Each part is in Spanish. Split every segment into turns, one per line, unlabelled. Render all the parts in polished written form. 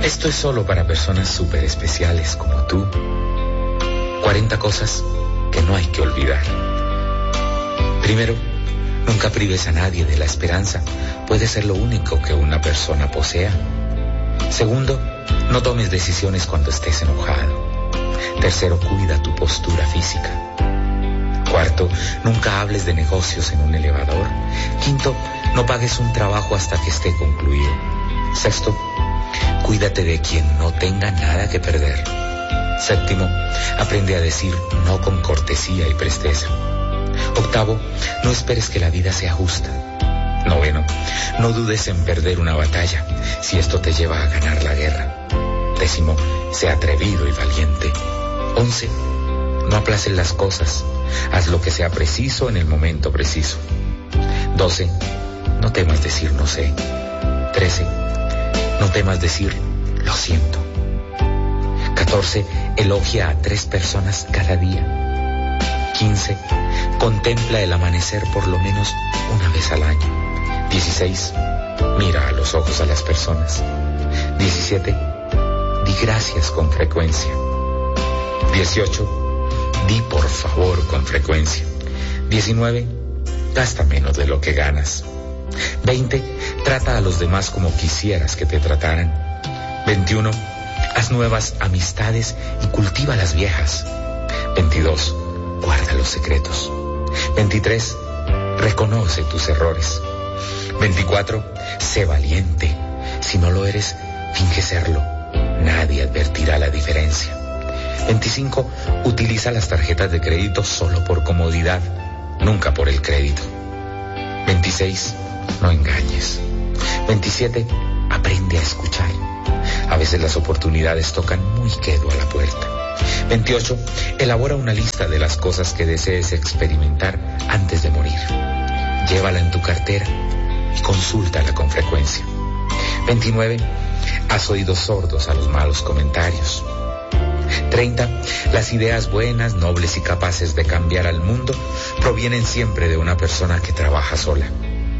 Esto es solo para personas súper especiales como tú. 40 cosas que no hay que olvidar. Primero, nunca prives a nadie de la esperanza. Puede ser lo único que una persona posea. Segundo, no tomes decisiones cuando estés enojado. Tercero, cuida tu postura física. Cuarto, nunca hables de negocios en un elevador. Quinto, no pagues un trabajo hasta que esté concluido. Sexto, cuídate de quien no tenga nada que perder. Séptimo, aprende a decir no con cortesía y presteza. Octavo, no esperes que la vida sea justa. Noveno, no dudes en perder una batalla si esto te lleva a ganar la guerra. Décimo, sé atrevido y valiente. 11, no aplaces las cosas. Haz lo que sea preciso en el momento preciso. 12, no temas decir no sé. 13, no temas decir lo siento. 14, elogia a 3 personas cada día. 15, contempla el amanecer por lo menos una vez al año. 16, mira a los ojos a las personas. 17, di gracias con frecuencia. 18, di por favor con frecuencia. 19, gasta menos de lo que ganas. 20, trata a los demás como quisieras que te trataran. 21, haz nuevas amistades y cultiva las viejas. 22, guarda los secretos. 23, reconoce tus errores. 24, sé valiente. Si no lo eres, finge serlo. Nadie advertirá la diferencia. 25, utiliza las tarjetas de crédito solo por comodidad, nunca por el crédito. 26, no engañes. 27, aprende a escuchar. A veces las oportunidades tocan muy quedo a la puerta. 28, elabora una lista de las cosas que desees experimentar antes de morir. Llévala en tu cartera y consúltala con frecuencia. 29, haz oídos sordos a los malos comentarios. 30, las ideas buenas, nobles y capaces de cambiar al mundo provienen siempre de una persona que trabaja sola.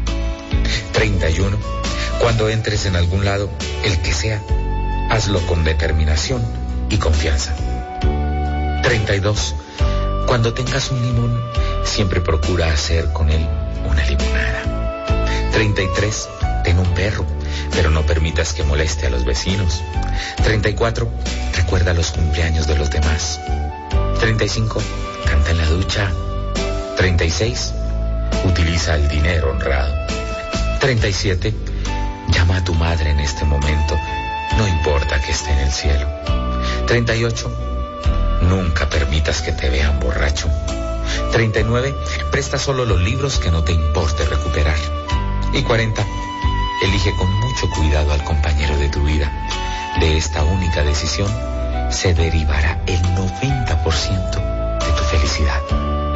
31, cuando entres en algún lado, el que sea, hazlo con determinación y confianza. 32, cuando tengas un limón, siempre procura hacer con él una limonada. 33, ten un perro, pero no permitas que moleste a los vecinos. 34, recuerda los cumpleaños de los demás. 35, canta en la ducha. 36, utiliza el dinero honrado. 37, llama a tu madre en este momento, no importa que esté en el cielo. 38, nunca permitas que te vean borracho. 39, presta solo los libros que no te importe recuperar. Y 40, elige con mucho cuidado al compañero de tu vida. De esta única decisión se derivará el 90% de tu felicidad.